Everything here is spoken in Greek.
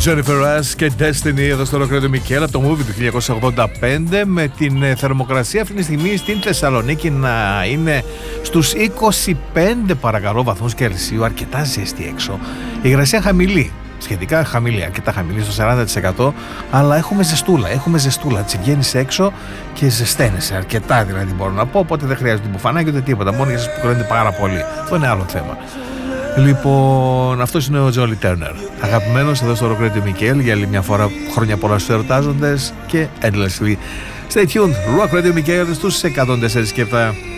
Jennifer Rush και Destiny εδώ στο ολοκλήρω Μικέλ από το movie του 1985, με την θερμοκρασία αυτή τη στιγμή στην Θεσσαλονίκη να είναι στους 25 παρακαλώ βαθμούς Κελσίου, αρκετά ζέστη έξω. Η υγρασία χαμηλή, σχετικά χαμηλή, αρκετά χαμηλή στο 40%, αλλά έχουμε ζεστούλα, έτσι βγαίνεις έξω και ζεσταίνεσαι αρκετά, δηλαδή μπορώ να πω, οπότε δεν χρειάζεται μπουφανάκι ούτε τίποτα, μόνο για εσάς που κρίνετε πάρα πολύ. Αυτό είναι άλλο θέμα. Λοιπόν, αυτός είναι ο Τζόλι Τέρνερ, αγαπημένος εδώ στο ολοκλήρω Μικέλ, για άλλη μια φορά. Χρόνια πολλά στους ερωτάζοντες και endlessly. Stay tuned, Rock Radio Μικέλ στους 104 και 7.